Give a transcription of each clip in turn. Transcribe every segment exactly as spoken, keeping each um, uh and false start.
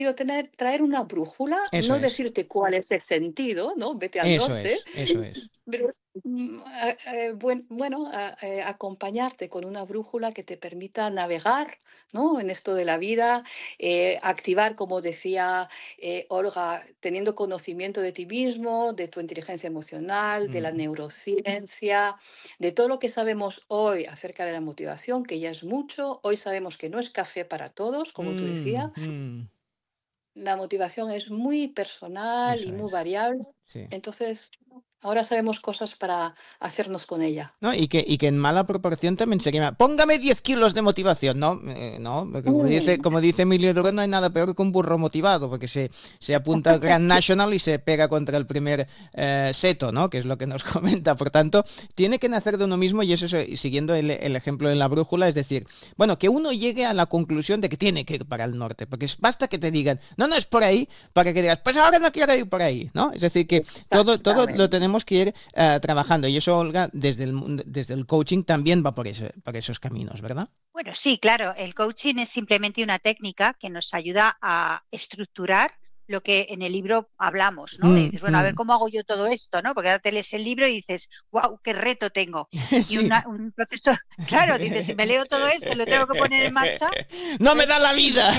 Digo, tener, traer una brújula, Eso no es. decirte cuál es el sentido, ¿no? Vete al Eso norte, es, eso es. pero mm, a- eh, buen- bueno, a- eh, acompañarte con una brújula que te permita navegar, ¿no? En esto de la vida, eh, activar, como decía eh, Olga, teniendo conocimiento de ti mismo, de tu inteligencia emocional, de la Mm, neurociencia, de todo lo que sabemos hoy acerca de la motivación, que ya es mucho. Hoy sabemos que no es café para todos, como tú mm, decías. mm. La motivación es muy personal Eso y muy es, variable, sí. entonces ahora sabemos cosas para hacernos con ella. ¿No? Y que, y que en mala proporción también sería, póngame diez kilos de motivación, ¿no? Eh, no, porque como dice, Mm. como dice Emilio Durán, no hay nada peor que un burro motivado, porque se, se apunta al Grand National y se pega contra el primer eh, seto, ¿no? Que es lo que nos comenta. Por tanto, tiene que nacer de uno mismo y eso es, siguiendo el, el ejemplo de la brújula, es decir, bueno, que uno llegue a la conclusión de que tiene que ir para el norte, porque basta que te digan, no, no es por ahí, para que digas, pues ahora no quiero ir por ahí, ¿no? Es decir, que todo, todo lo Exactamente. tenemos que ir uh, trabajando y eso, Olga, desde el, desde el coaching también va por, ese, por esos caminos, ¿verdad? Bueno, sí, claro, el coaching es simplemente una técnica que nos ayuda a estructurar lo que en el libro hablamos, ¿no? Y Mm, dices, bueno, a ver, mm. ¿cómo hago yo todo esto, no? Porque ahora te lees el libro y dices, wow, qué reto tengo. Y Sí. una, un proceso, claro, dices, si me leo todo esto y lo tengo que poner en marcha, ¡No me pues da la vida!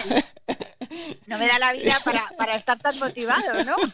no me da la vida para, para estar tan motivado, ¿no?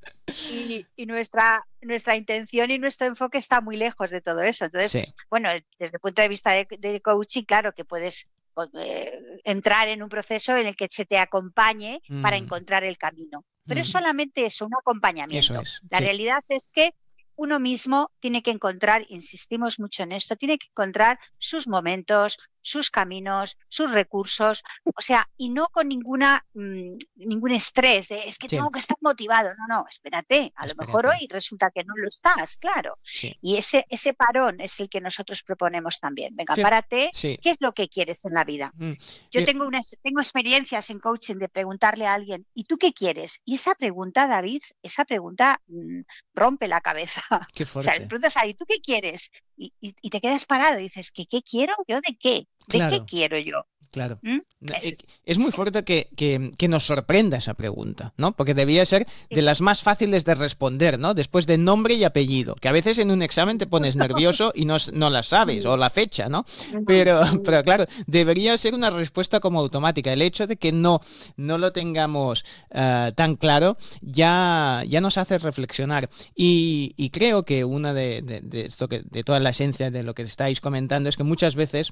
Y, y nuestra, nuestra intención y nuestro enfoque está muy lejos de todo eso. Entonces, Sí. bueno, desde el punto de vista de, de coaching, claro que puedes eh, entrar en un proceso en el que se te acompañe para Mm, encontrar el camino. Pero es mm. solamente eso, un Eso acompañamiento. es, La sí. realidad es que uno mismo tiene que encontrar, insistimos mucho en esto, tiene que encontrar sus momentos, sus caminos, sus recursos, o sea, y no con ninguna mmm, ningún estrés de es que Sí, tengo que estar motivado. No, no, espérate, a lo mejor espérate. hoy resulta que no lo estás, claro. Sí. Y ese, ese parón es el que nosotros proponemos también. Venga, Fí- párate, Sí. ¿qué es lo que quieres en la vida? Mm. Yo Fí- tengo, unas, tengo experiencias en coaching de preguntarle a alguien, ¿y tú qué quieres? Y esa pregunta, David, esa pregunta mmm, rompe la cabeza. Qué O sea, le fuerte. preguntas a alguien, ¿tú qué quieres? Y, y, y te quedas parado y dices, ¿qué, qué quiero? ¿Yo de qué? ¿De qué Claro, quiero yo? claro. ¿Mm? No, Ese eh, es, Es muy ese fuerte que, que- que nos sorprenda esa pregunta, ¿no? Porque debía ser de es. las más fáciles de responder, ¿no? Después de nombre y apellido, que a veces en un examen te pones Justo. nervioso y no, s- no la sabes, o Mm, la fecha, ¿no? mm, Pero, mm. pero claro, debería ser una respuesta como automática. El hecho de que no, no lo tengamos eh, tan claro ya, ya nos hace reflexionar. Y, y creo que una de, de- de esto que, de toda la esencia de lo que estáis comentando es que muchas veces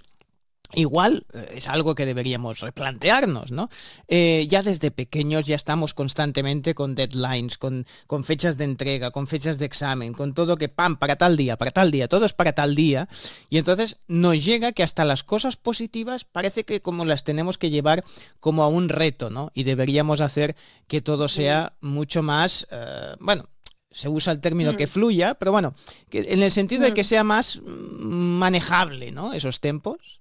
igual eh, es algo que deberíamos replantearnos, ¿no? Eh, ya desde pequeños ya estamos constantemente con deadlines, con, con fechas de entrega, con fechas de examen, con todo que, pam, para tal día, para tal día, todo es para tal día. Y entonces nos llega que hasta las cosas positivas parece que como las tenemos que llevar como a un reto, ¿no? Y deberíamos hacer que todo Mm, sea mucho más, eh, bueno, se usa el término que mm, fluya, pero bueno, que en el sentido de que mm, sea más mm, manejable, ¿no? Esos tiempos.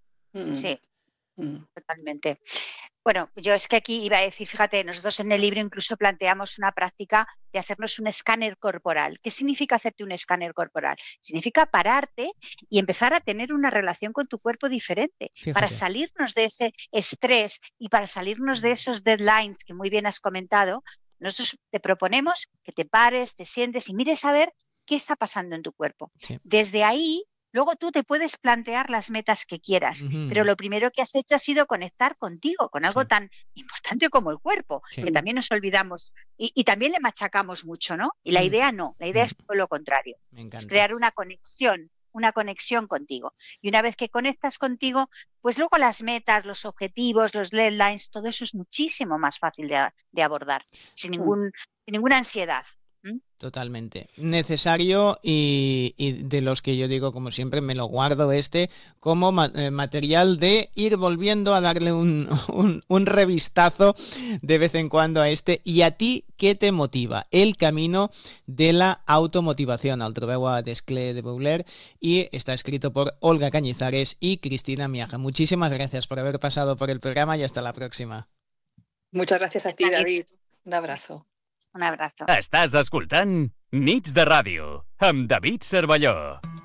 mm, Sí, mm. totalmente. Bueno, yo es que aquí iba a decir, fíjate, nosotros en el libro incluso planteamos una práctica de hacernos un escáner corporal. ¿Qué significa hacerte un escáner corporal? Significa pararte y empezar a tener una relación con tu cuerpo diferente, para Fíjate. salirnos de ese estrés y para salirnos de esos deadlines que muy bien has comentado. Nosotros te proponemos que te pares, te sientes y mires a ver qué está pasando en tu cuerpo. Sí. Desde ahí, luego tú te puedes plantear las metas que quieras, pero Ujú. lo primero que has hecho ha sido conectar contigo, con algo Sí, tan importante como el cuerpo, sí. que Mm, también nos olvidamos y, y también le machacamos mucho, ¿no? Y la Mm, idea no, la idea mm, es todo lo contrario, me es encanta. crear una conexión, una conexión contigo. Y una vez que conectas contigo, pues luego las metas, los objetivos, los deadlines, todo eso es muchísimo más fácil de, de abordar, sin, mm. ningún, sin ninguna ansiedad. ¿Mm? Totalmente. Necesario y, y de los que yo digo, como siempre, me lo guardo este como ma- eh, material de ir volviendo a darle un, un, un revistazo de vez en cuando a este. ¿Y a ti qué te motiva? El camino de la automotivación. Al trobeu a Desclé de Bouler y está escrito por Olga Cañizares y Cristina Miaja. Muchísimas gracias por haber pasado por el programa y hasta la próxima. Muchas gracias a ti, David, David. Un abrazo. un abrazo. Estàs escoltant Nits de Ràdio amb David Cervelló.